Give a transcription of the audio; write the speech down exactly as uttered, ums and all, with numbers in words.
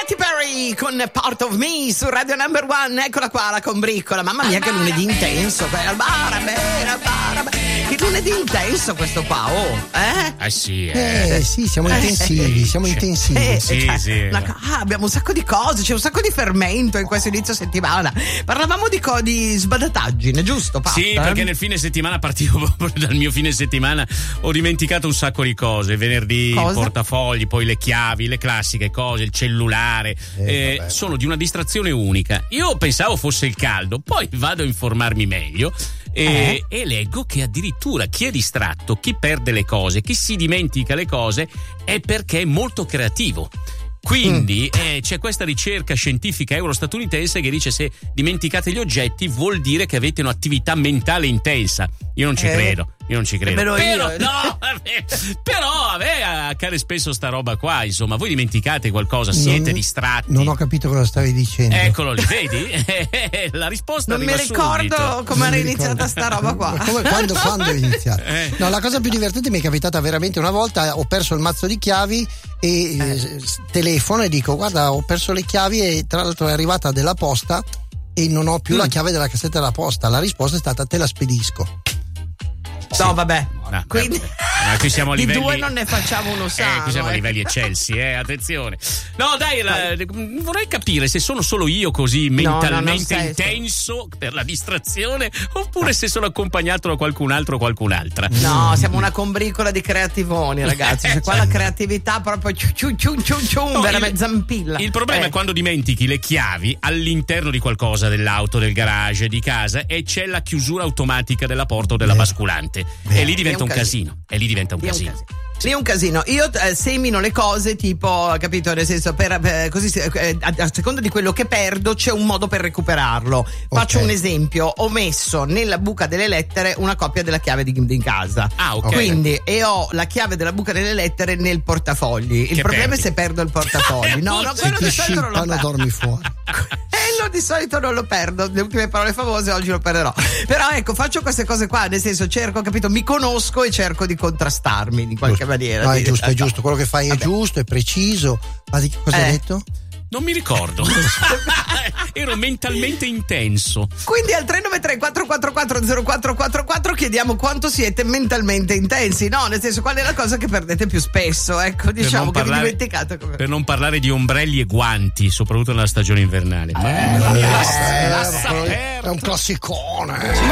Katy Perry con Part of Me su Radio Number One. Eccola qua la combriccola. Mamma mia, che lunedì intenso. Che lunedì intenso questo qua, oh, eh? Eh sì, eh, eh sì, siamo intensivi, eh, siamo intensivi. Eh, sì, cioè, sì. Una, ah, abbiamo un sacco di cose, c'è un sacco di fermento in questo inizio settimana. Parlavamo di, co- di sbadataggine, giusto? Patta? Sì, perché nel fine settimana partivo proprio dal mio fine settimana, ho dimenticato un sacco di cose. Venerdì, Cosa? il portafogli, poi le chiavi, le classiche cose, il cellulare. Eh, eh, sono di una distrazione unica. Io pensavo fosse il caldo, poi vado a informarmi meglio. E, eh? e leggo che addirittura chi è distratto, chi perde le cose, chi si dimentica le cose è perché è molto creativo. Quindi mm. eh, c'è questa ricerca scientifica euro-statunitense che dice: se dimenticate gli oggetti vuol dire che avete un'attività mentale intensa. Io non ci eh. credo. Io non ci credo. Però, però, io... no, vabbè, però a me accade spesso sta roba qua. Insomma, voi dimenticate qualcosa, siete non, distratti. Non ho capito cosa stavi dicendo. Eccolo lì, vedi? La risposta non arriva mi ricordo subito. come era mi iniziata ricordo. sta roba qua. Come, quando, quando è iniziata? Eh. No, la cosa più divertente mi è capitata veramente una volta. Ho perso il mazzo di chiavi e eh. telefono e dico: guarda, ho perso le chiavi e tra l'altro è arrivata della posta e non ho più mm. la chiave della cassetta della posta. La risposta è stata: te la spedisco. No, vabbè. No, Quindi eh, qui siamo a livelli, di due non ne facciamo uno sano. Eh, qui siamo eh. a livelli eccelsi, eh, attenzione. No, dai, la, vorrei capire se sono solo io così mentalmente no, no, intenso per la distrazione, oppure se sono accompagnato da qualcun altro o qualcun'altra. No, siamo una combricola di creativoni, ragazzi. Cioè, qua la creatività proprio ciu ciu ciu ciu ciu, No, veramente il, zampilla. Il problema eh. è quando dimentichi le chiavi all'interno di qualcosa, dell'auto, del garage, di casa, e c'è la chiusura automatica della porta o della eh. basculante. Eh. E lì diventa un, un casino. casino. E lì diventa un Lì è un casino. casino. Lì è un casino. Io eh, semino le cose tipo, capito, nel senso, per, per così eh, a, a seconda di quello che perdo c'è un modo per recuperarlo. Okay. Faccio un esempio: ho messo nella buca delle lettere una copia della chiave di, di casa. Ah, ok. Quindi e ho la chiave della buca delle lettere nel portafogli. Il che problema perdi. è se perdo il portafogli. No, no, quello ti di solito non lo scippano, perdo. dormi fuori. Quello di solito non lo perdo. Le ultime parole famose oggi lo perderò. Però ecco, faccio queste cose qua, nel senso, cerco, capito, mi conosco e cerco di contrastarmi in qualche giusto. maniera. No, è giusto, è giusto, quello che fai Vabbè. è giusto, è preciso. Ma di che cosa Eh. hai detto? Non mi ricordo. Ero mentalmente intenso. Quindi al tre nove tre quattro quattro quattro zero quattro quattro quattro chiediamo quanto siete mentalmente intensi, no? Nel senso, qual è la cosa che perdete più spesso? Ecco, diciamo che parlare, vi dimenticate come... Per non parlare di ombrelli e guanti, soprattututto nella stagione invernale. Mamma mia, la, Eh, la è saperta. un classicone.